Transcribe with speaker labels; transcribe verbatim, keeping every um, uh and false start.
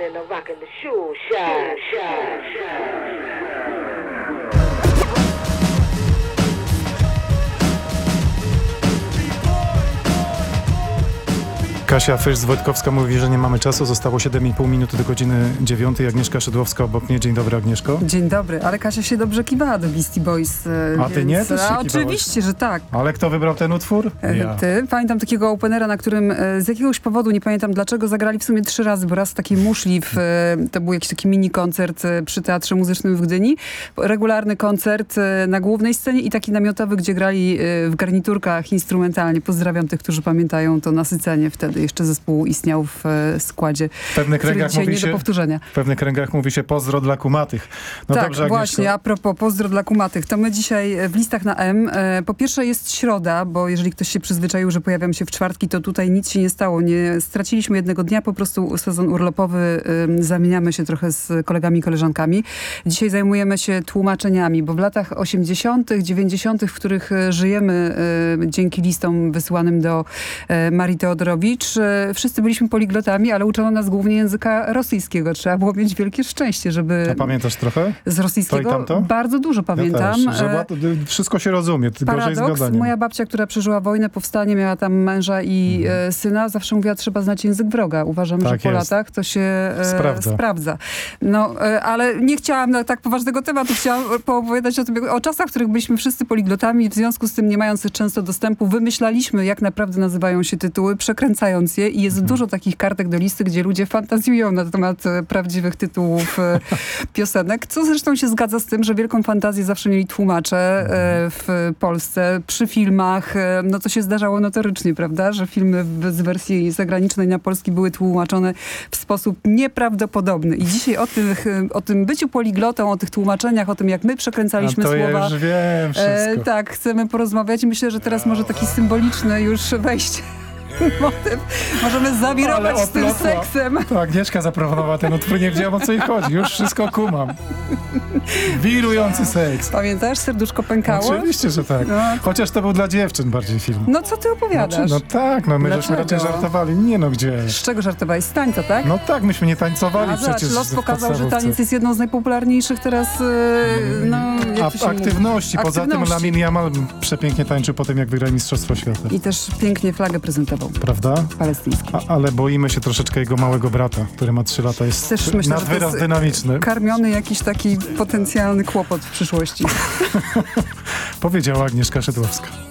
Speaker 1: and I'm rocking the shoe shine, shine, shine.
Speaker 2: Kasia Fysz-Wojtkowska mówi, że nie mamy czasu. Zostało siedem i pół minuty do godziny dziewiątej. Agnieszka Szydłowska obok mnie. Dzień dobry, Agnieszko.
Speaker 3: Dzień dobry, ale Kasia się dobrze kiwała do Beastie Boys.
Speaker 2: A ty
Speaker 3: więc...
Speaker 2: nie? Też się
Speaker 3: A,
Speaker 2: kiwałaś?
Speaker 3: oczywiście, że tak.
Speaker 2: Ale kto wybrał ten utwór? Ja.
Speaker 3: Ty. Pamiętam takiego openera, na którym z jakiegoś powodu, nie pamiętam dlaczego, zagrali w sumie trzy razy, bo raz w takiej muszli, w, to był jakiś taki mini koncert przy Teatrze Muzycznym w Gdyni. Regularny koncert na głównej scenie i taki namiotowy, gdzie grali w garniturkach instrumentalnie. Pozdrawiam tych, którzy pamiętają to nasycenie. Wtedy jeszcze zespół istniał w składzie,
Speaker 2: W pewnych kręgach mówi
Speaker 3: nie
Speaker 2: się,
Speaker 3: do powtórzenia.
Speaker 2: w pewnych kręgach mówi się pozdro dla kumatych. No
Speaker 3: tak,
Speaker 2: dobrze, Agnieszko.
Speaker 3: właśnie, a propos pozdro dla kumatych, to my dzisiaj w listach na M. E, po pierwsze jest środa, bo jeżeli ktoś się przyzwyczaił, że pojawiam się w czwartki, to tutaj nic się nie stało. Nie straciliśmy jednego dnia, po prostu sezon urlopowy, y, zamieniamy się trochę z kolegami i koleżankami. Dzisiaj zajmujemy się tłumaczeniami, bo w latach osiemdziesiątych, dziewięćdziesiątych, w których żyjemy y, dzięki listom wysyłanym do y, Marii Teodorowicz, y, wszyscy byliśmy poliglotami, ale uczono nas głównie języka rosyjskiego. Trzeba było mieć wielkie szczęście, żeby...
Speaker 2: A pamiętasz trochę?
Speaker 3: Z rosyjskiego?
Speaker 2: To i tamto?
Speaker 3: Bardzo dużo pamiętam.
Speaker 2: Ja też, że wszystko się rozumie, gorzej z gadaniem.
Speaker 3: Moja babcia, która przeżyła wojnę, powstanie, miała tam męża i
Speaker 2: mhm.
Speaker 3: e, syna, zawsze mówiła, trzeba znać język wroga. Uważam,
Speaker 2: tak
Speaker 3: że po
Speaker 2: jest.
Speaker 3: latach to się e,
Speaker 2: sprawdza.
Speaker 3: sprawdza. No, e, ale nie chciałam na tak poważnego tematu. Chciałam poopowiadać o, tym, o czasach, w których byliśmy wszyscy poliglotami, w związku z tym nie mając często dostępu, wymyślaliśmy, jak naprawdę nazywają się tytuły, przekręcając je i jest mhm. dużo takich kartek do listy, gdzie ludzie fantazjują na temat e, prawdziwych tytułów e, piosenek, co zresztą się zgadza z tym, że wielką fantazję zawsze mieli tłumacze e, w Polsce. Przy filmach, e, no to się zdarzało notorycznie, prawda, że filmy w, z wersji zagranicznej na polski były tłumaczone w sposób nieprawdopodobny. I dzisiaj o, tych, o tym byciu poliglotą, o tych tłumaczeniach, o tym, jak my przekręcaliśmy
Speaker 2: A to
Speaker 3: słowa.
Speaker 2: Ja już wiem wszystko.
Speaker 3: E, tak, chcemy porozmawiać i myślę, że teraz może taki symboliczny już wejść motyw. Możemy zawirować z tym seksem.
Speaker 2: To Agnieszka zaproponowała ten utwór, nie wiedziałam, o co jej chodzi. Już wszystko kumam. Wirujący seks.
Speaker 3: Pamiętasz? Serduszko pękało?
Speaker 2: Oczywiście, że tak. No. Chociaż to był dla dziewczyn bardziej film.
Speaker 3: No co ty opowiadasz?
Speaker 2: Znaczy, no tak, no my
Speaker 3: Dlaczego?
Speaker 2: żeśmy raczej żartowali. Nie no, gdzie?
Speaker 3: Z czego żartowałeś? Z tańca, tak?
Speaker 2: No tak, myśmy nie tańcowali
Speaker 3: A
Speaker 2: przecież.
Speaker 3: zobacz, los pokazał, że taniec jest jedną z najpopularniejszych teraz, yy, no, jak to się
Speaker 2: A, aktywności.
Speaker 3: mówi?
Speaker 2: Poza
Speaker 3: aktywności.
Speaker 2: tym Lamin Jamal przepięknie tańczył po tym, jak wygrał Mistrzostwo Świata.
Speaker 3: I też pięknie flagę prezentował.
Speaker 2: Prawda?
Speaker 3: Palestyński.
Speaker 2: A, ale boimy się troszeczkę jego małego brata, który ma trzy lata. Jest
Speaker 3: też myślę,
Speaker 2: nad wyraz dynamiczny.
Speaker 3: Karmiony jakiś taki potencjalny kłopot w przyszłości.
Speaker 2: Powiedziała Agnieszka Szydłowska.